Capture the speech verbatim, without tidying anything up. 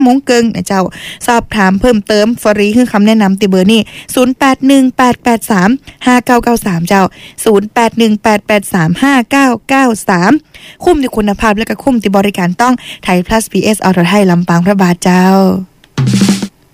โมงเกิงนะเจ้าสอบถามเพิ่มเติมฟรีคือคำแนะนำติเบอร์นี่ศูนย์ แปด หนึ่ง แปด แปด สาม ห้า เก้า เก้า สามเจ้าศูนย์ แปด หนึ่ง แปด แปด สาม ห้า เก้า เก้า สามคุ้มที่คุณภาพและก็คุ้มที่บริการต้องไทย plus พี เอส ออโตไทยลำปางพระบาทเจ้า